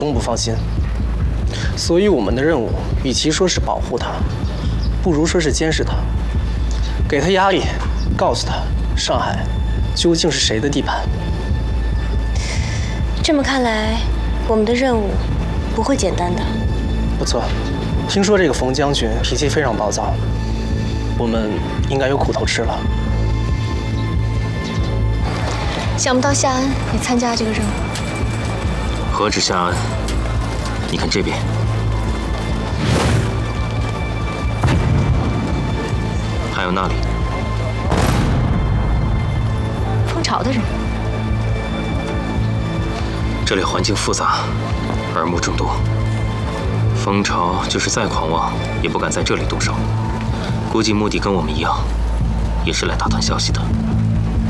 东不放心，所以我们的任务与其说是保护他，不如说是监视他，给他压力，告诉他上海究竟是谁的地盘。 这么看来，我们的任务不会简单的。 不错，听说这个冯将军脾气非常暴躁，我们应该有苦头吃了。 想不到夏恩也参加这个任务。 何止夏恩？你看这边，还有那里， 蜂巢的人。 这里环境复杂，耳目众多。蜂巢就是再狂妄，也不敢在这里动手。估计目的跟我们一样，也是来打探消息的。